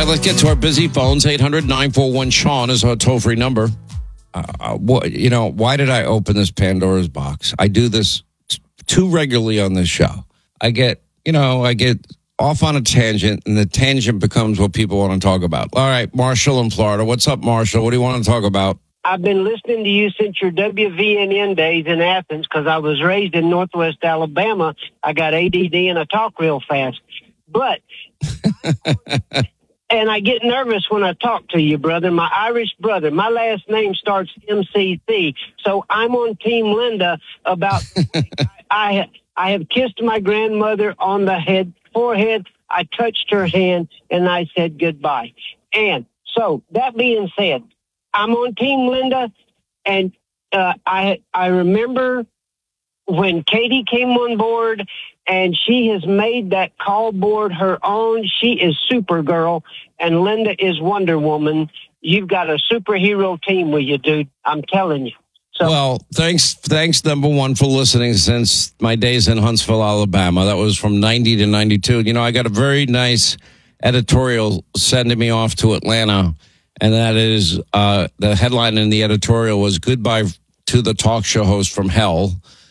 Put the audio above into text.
right, let's get to our busy phones. 800-941-SEAN is our toll-free number. Why did I open this Pandora's box? I do this too regularly on this show. I get off on a tangent, and the tangent becomes what people want to talk about. All right, Marshall in Florida. What's up, Marshall? What do you want to talk about? I've been listening to you since your WVNN days in Athens because I was raised in Northwest Alabama. I got ADD and I talk real fast. But, and I get nervous when I talk to you, brother. My Irish brother, my last name starts MCC. So I'm on Team Linda about, I have kissed my grandmother on the forehead. I touched her hand and I said goodbye. And so that being said, I'm on Team Linda, and I remember when Katie came on board, and she has made that call board her own. She is Supergirl, and Linda is Wonder Woman. You've got a superhero team with you, dude. I'm telling you. So, well, thanks, number one, for listening since my days in Huntsville, Alabama. That was from 90 to 92. I got a very nice editorial sending me off to Atlanta. And that is the headline in the editorial was "Goodbye to the talk show host from hell."